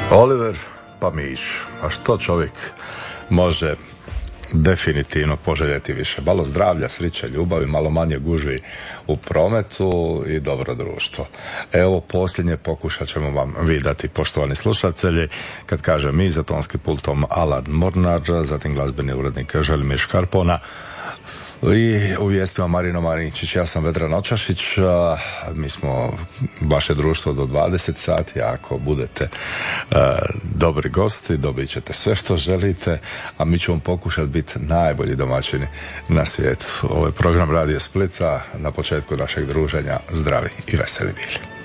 Oliver pa miš, a što čovjek može definitivno poželjeti više? Malo zdravlja, sreće, ljubavi, malo manje gužvi u prometu i dobro društvo. Evo posljednje pokušat ćemo vam vi dati, poštovani slušatelji, kad kažem mi, za tonskim pultom Alan Mornar, zatim glazbeni urednik Želimir Škarpona i u vijestima Marino Marinčić. Ja sam Vedran Očašić, mi smo vaše društvo do 20 sati, ako budete dobri gosti, dobit ćete sve što želite, a mi ćemo pokušati biti najbolji domaćini na svijetu. Ovo je program Radio Splita, na početku našeg druženja zdravi i veseli bili.